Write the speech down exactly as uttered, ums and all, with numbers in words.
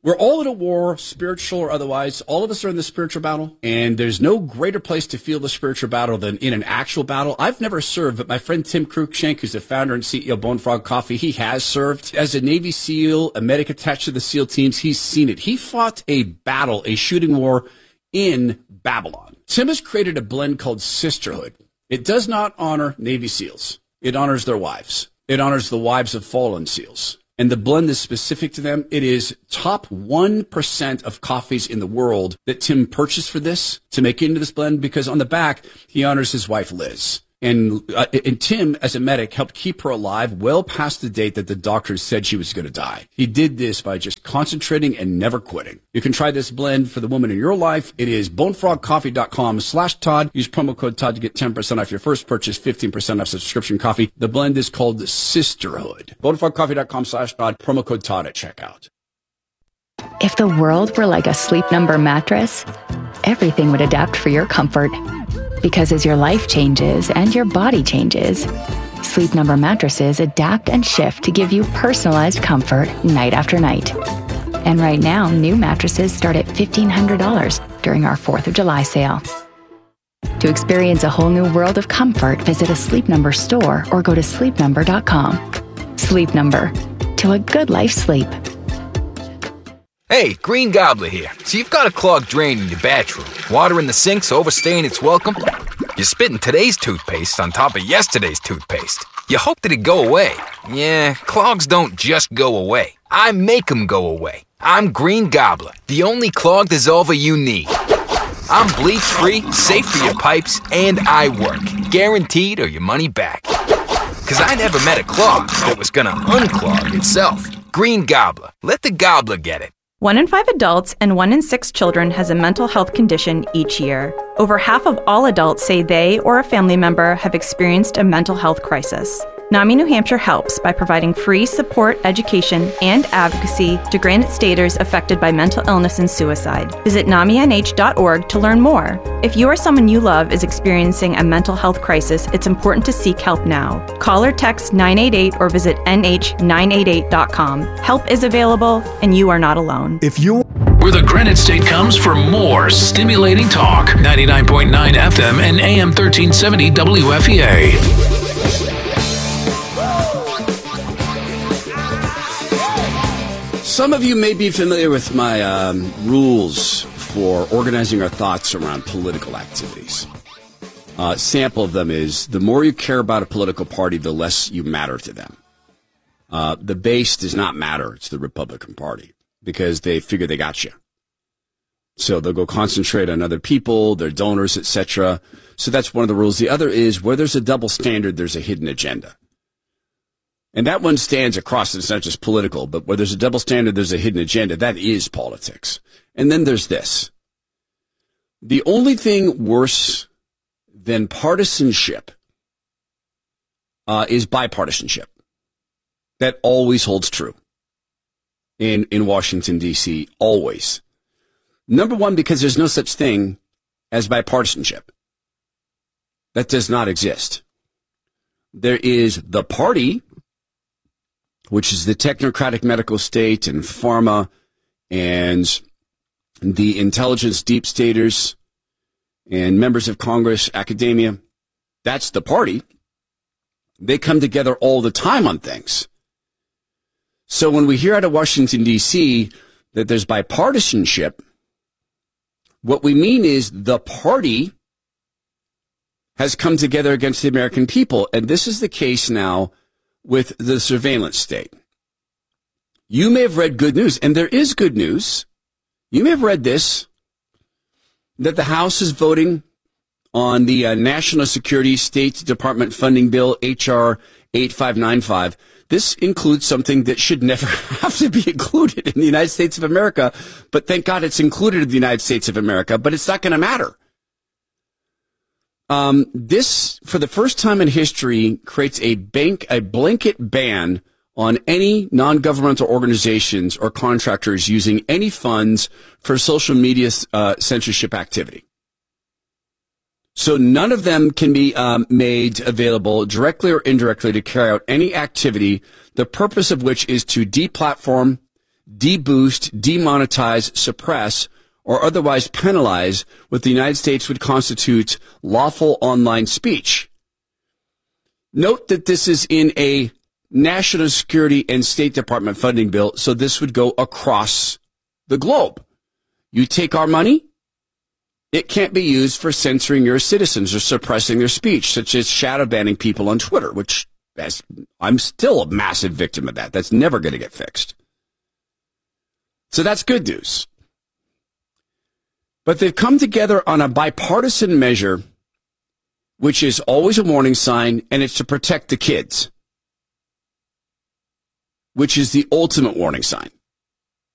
We're all in a war, spiritual or otherwise. All of us are in the spiritual battle, and there's no greater place to feel the spiritual battle than in an actual battle. I've never served, but my friend Tim Cruikshank, who's the founder and C E O of Bone Frog Coffee, he has served. As a Navy SEAL, a medic attached to the SEAL teams, he's seen it. He fought a battle, a shooting war in Babylon. Tim has created a blend called Sisterhood. It does not honor Navy SEALs. It honors their wives. It honors the wives of fallen SEALs. And the blend is specific to them. It is top one percent of coffees in the world that Tim purchased for this to make into this blend, because on the back, he honors his wife, Liz. And, uh, and Tim, as a medic, helped keep her alive well past the date that the doctors said she was going to die. He did this by just concentrating and never quitting. You can try this blend for the woman in your life. It is bonefrogcoffee.com slash Todd. Use promo code Todd to get ten percent off your first purchase, fifteen percent off subscription coffee. The blend is called Sisterhood. bonefrogcoffee.com slash Todd. Promo code Todd at checkout. If the world were like a Sleep Number mattress, everything would adapt for your comfort. Because as your life changes and your body changes, Sleep Number mattresses adapt and shift to give you personalized comfort night after night. And right now, new mattresses start at fifteen hundred dollars during our fourth of July sale. To experience a whole new world of comfort, visit a Sleep Number store or go to sleep number dot com. Sleep Number. To a good life sleep. Hey, Green Gobbler here. So you've got a clogged drain in your bathroom. Water in the sink's overstaying its welcome. You're spitting today's toothpaste on top of yesterday's toothpaste. You hoped it'd go away. Yeah, clogs don't just go away. I make them go away. I'm Green Gobbler, the only clog dissolver you need. I'm bleach-free, safe for your pipes, and I work. Guaranteed or your money back. Because I never met a clog that was gonna unclog itself. Green Gobbler. Let the gobbler get it. One in five adults and one in six children has a mental health condition each year. Over half of all adults say they or a family member have experienced a mental health crisis. NAMI New Hampshire helps by providing free support, education, and advocacy to Granite Staters affected by mental illness and suicide. Visit N A M I N H dot org to learn more. If you or someone you love is experiencing a mental health crisis, it's important to seek help now. Call or text nine eight eight or visit N H nine eight eight dot com. Help is available, and you are not alone. If you Where the Granite State comes for more stimulating talk. ninety-nine point nine F M and A M thirteen seventy W F E A. Some of you may be familiar with my um, rules for organizing our thoughts around political activities. Uh, sample of them is, the more you care about a political party, the less you matter to them. Uh, the base does not matter. It's the Republican Party, because they figure they got you. So they'll go concentrate on other people, their donors, et cetera. So that's one of the rules. The other is, where there's a double standard, there's a hidden agenda. And that one stands across, it's not just political, but where there's a double standard, there's a hidden agenda. That is politics. And then there's this. The only thing worse than partisanship uh, is bipartisanship. That always holds true in, in Washington, D C, always. Number one, because there's no such thing as bipartisanship. That does not exist. There is the party, which is the technocratic medical state and pharma and the intelligence deep staters and members of Congress, academia. That's the party. They come together all the time on things. So when we hear out of Washington, D C, that there's bipartisanship, what we mean is the party has come together against the American people. And this is the case now with the surveillance state. You may have read good news, and there is good news. You may have read this, that the House is voting on the uh, National Security State Department funding bill, H R eighty-five ninety-five. This includes something that should never have to be included in the United States of America, but thank God it's included in the United States of America, but it's not going to matter. Um, this, for the first time in history, creates a bank, a blanket ban on any non-governmental organizations or contractors using any funds for social media uh, censorship activity. So none of them can be um, made available directly or indirectly to carry out any activity, the purpose of which is to deplatform, deboost, demonetize, suppress, or otherwise penalize what the United States would constitute lawful online speech. Note that this is in a national security and State Department funding bill, so this would go across the globe. You take our money, it can't be used for censoring your citizens or suppressing their speech, such as shadow banning people on Twitter, which as, I'm still a massive victim of that. That's never going to get fixed. So that's good news. But they've come together on a bipartisan measure, which is always a warning sign, and it's to protect the kids, which is the ultimate warning sign.